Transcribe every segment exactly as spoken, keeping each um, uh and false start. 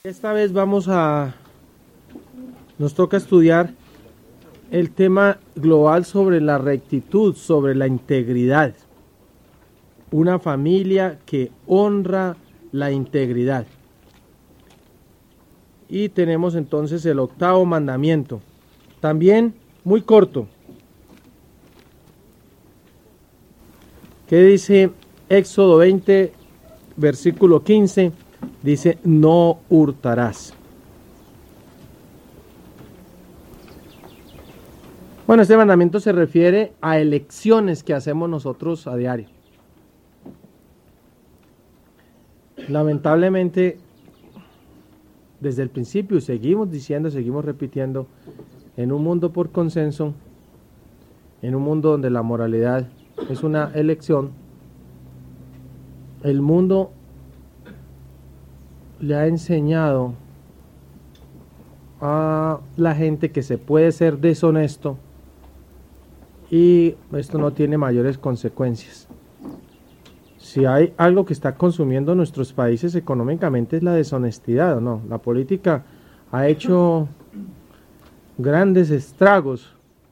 Esta vez vamos a, nos toca estudiar el tema global sobre la rectitud, sobre la integridad. Una familia que honra la integridad. Y tenemos entonces el octavo mandamiento, también muy corto, que dice Éxodo veinte, versículo quince, dice: no hurtarás. Bueno, este mandamiento se refiere a elecciones que hacemos nosotros a diario. Lamentablemente, desde el principio seguimos diciendo, seguimos repitiendo, en un mundo por consenso, en un mundo donde la moralidad es una elección, el mundo le ha enseñado a la gente que se puede ser deshonesto y esto no tiene mayores consecuencias. Si hay algo que está consumiendo nuestros países económicamente es la deshonestidad, ¿o no? La política ha hecho grandes estragos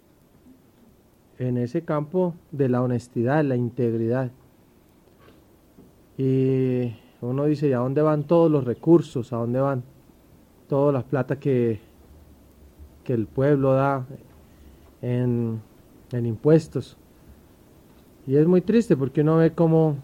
en ese campo de la honestidad, la integridad. Y uno dice, ¿y a dónde van todos los recursos? ¿A dónde van toda la plata que, que el pueblo da en, en impuestos? Y es muy triste porque uno ve cómo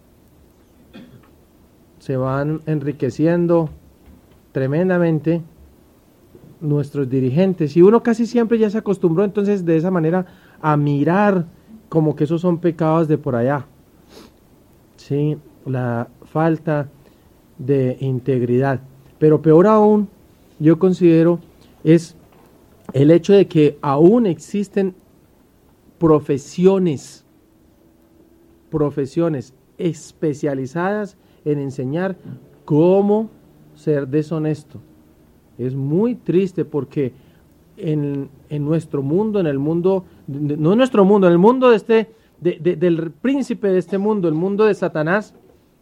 se van enriqueciendo tremendamente nuestros dirigentes. Y uno casi siempre ya se acostumbró entonces de esa manera a mirar como que esos son pecados de por allá. Sí, la falta de integridad. Pero peor aún, yo considero, es el hecho de que aún existen profesiones, profesiones especializadas en enseñar cómo ser deshonesto. Es muy triste porque en, en nuestro mundo, en el mundo, no en nuestro mundo, en el mundo de este, de, de, del príncipe de este mundo, el mundo de Satanás,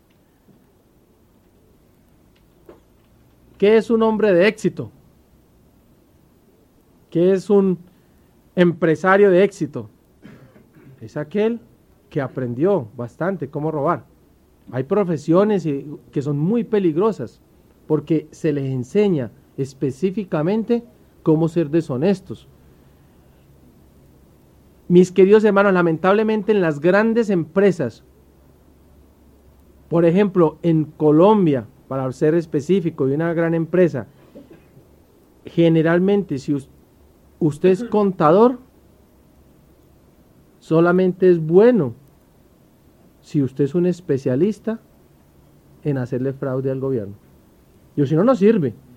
¿qué es un hombre de éxito? ¿Qué es un empresario de éxito? Es aquel que aprendió bastante cómo robar. Hay profesiones que son muy peligrosas porque se les enseña específicamente cómo ser deshonestos. Mis queridos hermanos, lamentablemente en las grandes empresas, por ejemplo, en Colombia, para ser específico, de una gran empresa, generalmente si usted es contador, solamente es bueno si usted es un especialista en hacerle fraude al gobierno. Y si no, no sirve.